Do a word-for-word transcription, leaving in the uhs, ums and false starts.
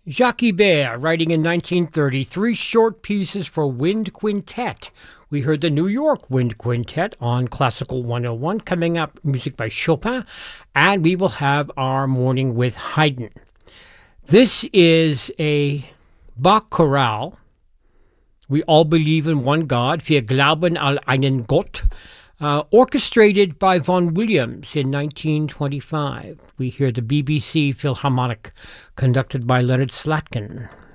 Jacques Ibert, writing in nineteen thirty, three short pieces for wind quintet. We heard the New York Wind Quintet on Classical one oh one. Coming up, music by Chopin, and we will have our morning with Haydn. This is a Bach chorale. We all believe in one God. Wir glauben an einen Gott. Uh, orchestrated by Vaughan Williams in nineteen twenty-five. We hear the B B C Philharmonic, conducted by Leonard Slatkin.